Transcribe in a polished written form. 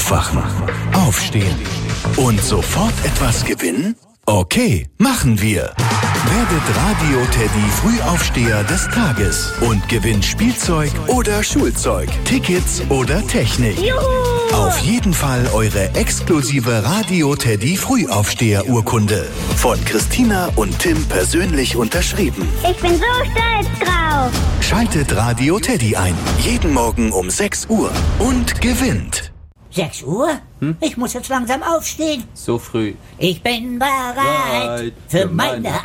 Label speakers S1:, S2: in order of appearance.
S1: Aufwachen, aufstehen und sofort etwas gewinnen? Okay, machen wir. Werdet Radio-Teddy Frühaufsteher des Tages und gewinnt Spielzeug oder Schulzeug, Tickets oder Technik.
S2: Juhu!
S1: Auf jeden Fall eure exklusive Radio-Teddy Frühaufsteher-Urkunde. Von Christina und Tim persönlich unterschrieben.
S2: Ich bin so stolz drauf.
S1: Schaltet Radio-Teddy ein. Jeden Morgen um 6 Uhr und gewinnt.
S3: 6 Uhr? Ich muss jetzt langsam aufstehen.
S4: So früh.
S3: Ich bin bereit für meine